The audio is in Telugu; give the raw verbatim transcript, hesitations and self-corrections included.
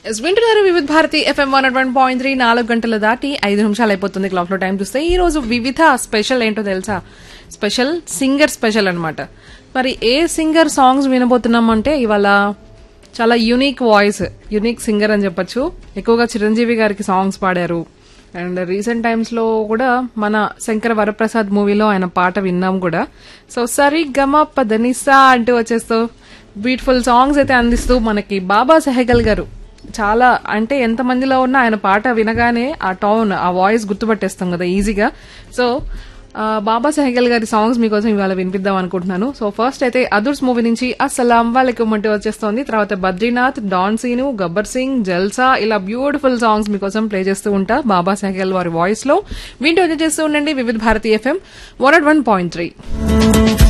ఎస్ వింటున్నారు వివిధ Bharati FM one one point three నాలుగు గంటలు దాటి ఐదు నిమిషాలు అయిపోతుంది క్లాక్ లో టైం చూస్తే. ఈ రోజు వివిధ స్పెషల్ ఏంటో తెలుసా? స్పెషల్ సింగర్ స్పెషల్ అన్నమాట. మరి ఏ సింగర్ సాంగ్స్ వినబోతున్నాం అంటే ఇవాళ చాలా యూనిక్ వాయిస్, యూనిక్ సింగర్ అని చెప్పొచ్చు. ఎక్కువగా చిరంజీవి గారికి సాంగ్స్ పాడారు. అండ్ రీసెంట్ టైమ్స్ లో కూడా మన శంకర వరప్రసాద్ మూవీలో ఆయన పాట విన్నాం కూడా. సో సరి గమ పదనిసా అంటూ వచ్చేస్తూ బ్యూటిఫుల్ సాంగ్స్ అయితే అందిస్తూ మనకి బాబా సెహగల్ గారు చాలా, అంటే ఎంత మందిలో ఉన్నా ఆయన పాట వినగానే ఆ టోన్, ఆ వాయిస్ గుర్తుపట్టేస్తాం కదా ఈజీగా. సో బాబా సెహగల్ గారి సాంగ్స్ మీకోసం ఇవాళ వినిపిద్దాం అనుకుంటున్నాను. సో ఫస్ట్ అయితే అదుర్స్ మూవీ నుంచి అస్సలాం వాలేకుమ్ అంటూ వచ్చేస్తోంది. తర్వాత బద్రీనాథ్, డాన్ సీను, గబ్బర్ సింగ్, జల్సా, ఇలా బ్యూటిఫుల్ సాంగ్స్ మీకోసం ప్లే చేస్తూ ఉంటా బాబా సెహగల్ వారి వాయిస్ లో. వింటూ ఎంజాయ్ చేస్తూ ఉండండి వివిధ Bharati FM one one point three.